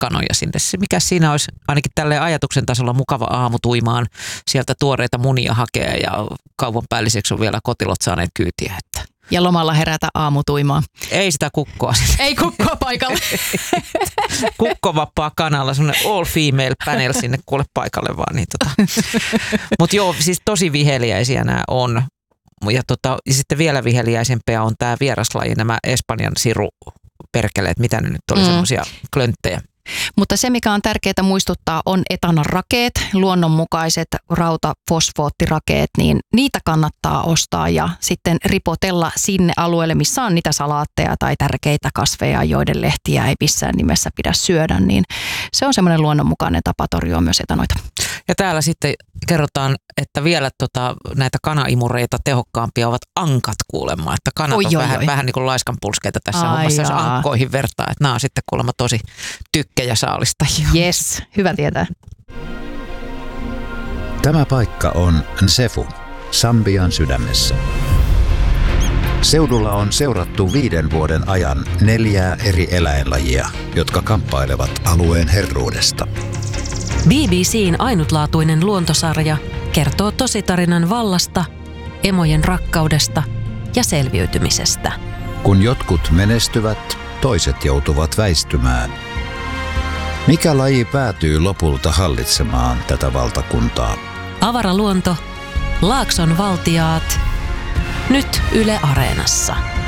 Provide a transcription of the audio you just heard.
kanoja sinne. Se, mikä siinä olisi ainakin tälleen ajatuksen tasolla mukava aamutuimaan sieltä tuoreita munia hakea ja kaupan päälliseksi on vielä kotilot saaneet kyytiä. Että. Ja lomalla herätä aamutuimaan. Ei sitä kukkoa. Ei kukkoa paikalle. Kukkovapaa kanalla, semmoinen all female panel sinne kuule paikalle vaan. Niin Mutta joo, siis tosi viheliäisiä nämä on. Ja sitten vielä viheliäisempiä on tämä vieraslaji, nämä Espanjan siruperkeleet, mitä ne nyt oli semmoisia klönttejä. Mutta se, mikä on tärkeää muistuttaa, on etanarakeet, luonnonmukaiset rautafosfoottirakeet, niin niitä kannattaa ostaa ja sitten ripotella sinne alueelle, missä on niitä salaatteja tai tärkeitä kasveja, joiden lehtiä ei missään nimessä pidä syödä, niin se on semmoinen luonnonmukainen tapa torjua myös etanoita. Ja täällä sitten kerrotaan, että vielä näitä kanaimureita tehokkaampia ovat ankat kuulemma, että kanat on vähän niin kuin laiskanpulskeita tässä hommassa, jos ankkoihin vertaa, että nämä on sitten kuulemma tosi tykkejä saalistajia. Yes, hyvä tietää. Tämä paikka on Nsefu, Sambian sydämessä. Seudulla on seurattu 5 vuoden ajan 4 eri eläinlajia, jotka kamppailevat alueen herruudesta. BBC:n ainutlaatuinen luontosarja kertoo tositarinan vallasta, emojen rakkaudesta ja selviytymisestä. Kun jotkut menestyvät, toiset joutuvat väistymään. Mikä laji päätyy lopulta hallitsemaan tätä valtakuntaa? Avara luonto, Laakson valtiaat, nyt Yle Areenassa.